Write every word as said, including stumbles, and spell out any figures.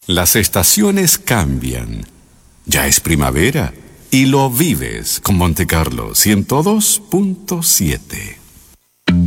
Las estaciones cambian. Ya es primavera y lo vives con Monte Carlo ciento dos punto siete.